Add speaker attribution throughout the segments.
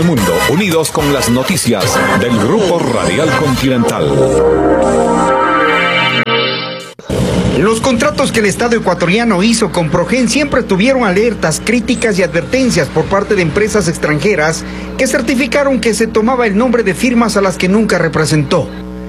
Speaker 1: al mundo, unidos con las noticias del Grupo Radial Continental.
Speaker 2: Los contratos que el Estado ecuatoriano hizo con Progen siempre tuvieron alertas, críticas y advertencias por parte de empresas extranjeras que certificaron que se tomaba el nombre de firmas a las que nunca representó.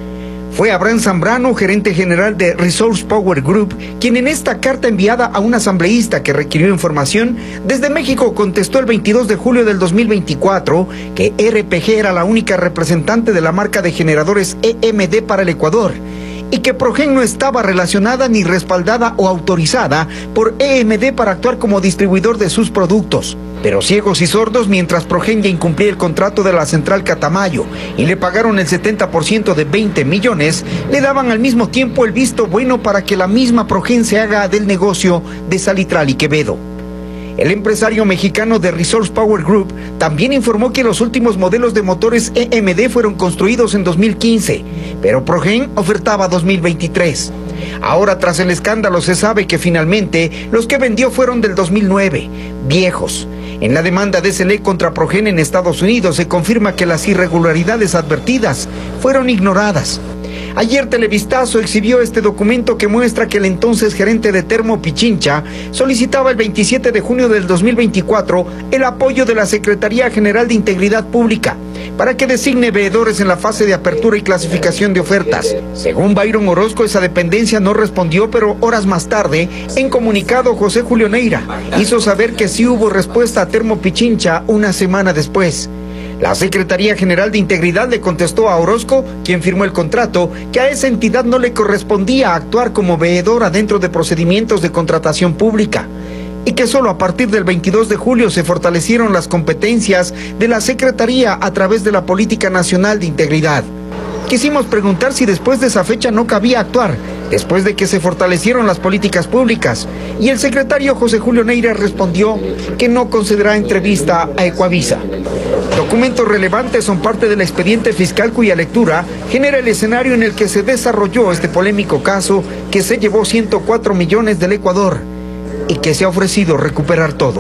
Speaker 2: Fue Abraham Zambrano, gerente general de Resource Power Group, quien en esta carta enviada a un asambleísta que requirió información, desde México contestó el 22 de julio del 2024 que RPG era la única representante de la marca de generadores EMD para el Ecuador, y que Progen no estaba relacionada ni respaldada o autorizada por EMD para actuar como distribuidor de sus productos. Pero ciegos y sordos, mientras Progen ya incumplía el contrato de la central Catamayo y le pagaron el 70% de 20 millones, le daban al mismo tiempo el visto bueno para que la misma Progen se haga del negocio de Salitral y Quevedo. El empresario mexicano de Resource Power Group también informó que los últimos modelos de motores EMD fueron construidos en 2015, pero Progen ofertaba 2023. Ahora, tras el escándalo, se sabe que finalmente los que vendió fueron del 2009, viejos. En la demanda de SLE contra Progen en Estados Unidos se confirma que las irregularidades advertidas fueron ignoradas. Ayer Televistazo exhibió este documento que muestra que el entonces gerente de Termo Pichincha solicitaba el 27 de junio del 2024 el apoyo de la Secretaría General de Integridad Pública para que designe veedores en la fase de apertura y clasificación de ofertas. Según Byron Orozco, esa dependencia no respondió, pero horas más tarde, en comunicado, José Julio Neira hizo saber que sí hubo respuesta a Termo Pichincha una semana después. La Secretaría General de Integridad le contestó a Orozco, quien firmó el contrato, que a esa entidad no le correspondía actuar como veedora dentro de procedimientos de contratación pública, y que solo a partir del 22 de julio se fortalecieron las competencias de la Secretaría a través de la Política Nacional de Integridad. Quisimos preguntar si después de esa fecha no cabía actuar, después de que se fortalecieron las políticas públicas, y el secretario José Julio Neira respondió que no concederá entrevista a Ecuavisa. Documentos relevantes son parte del expediente fiscal cuya lectura genera el escenario en el que se desarrolló este polémico caso que se llevó 104 millones del Ecuador y que se ha ofrecido recuperar todo.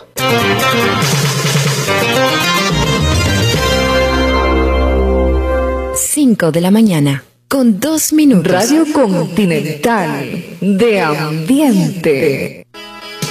Speaker 3: 5 de la mañana, con 2 minutos.
Speaker 4: Radio Continental de Ambiente.